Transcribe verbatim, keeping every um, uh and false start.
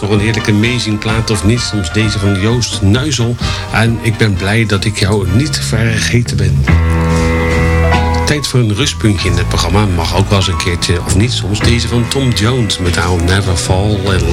nog een heerlijke amazing plaat of niet. Soms deze van Joost Nuizel. En ik ben blij dat ik jou niet vergeten ben. Tijd voor een rustpuntje in het programma. Mag ook wel eens een keertje, of niet soms, deze van Tom Jones met I'll Never Fall in